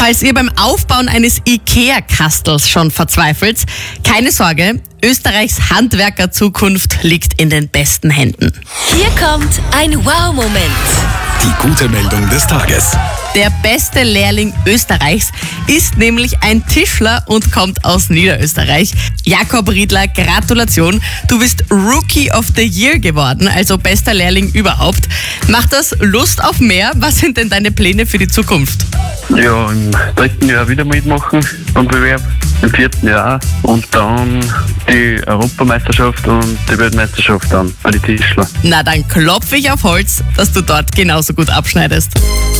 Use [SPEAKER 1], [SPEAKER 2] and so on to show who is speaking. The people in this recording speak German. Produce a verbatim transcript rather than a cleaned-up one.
[SPEAKER 1] Falls ihr beim Aufbauen eines IKEA-Kastels schon verzweifelt, keine Sorge, Österreichs Handwerkerzukunft liegt in den besten Händen.
[SPEAKER 2] Hier kommt ein Wow-Moment.
[SPEAKER 3] Die gute Meldung des Tages.
[SPEAKER 1] Der beste Lehrling Österreichs ist nämlich ein Tischler und kommt aus Niederösterreich. Jakob Riedler, Gratulation. Du bist Rookie of the Year geworden, also bester Lehrling überhaupt. Macht das Lust auf mehr? Was sind denn deine Pläne für die Zukunft?
[SPEAKER 4] Ja, im dritten Jahr wieder mitmachen am Bewerb, im vierten Jahr und dann die Europameisterschaft und die Weltmeisterschaft dann bei den Tischler.
[SPEAKER 1] Na, dann klopfe ich auf Holz, dass du dort genauso gut abschneidest.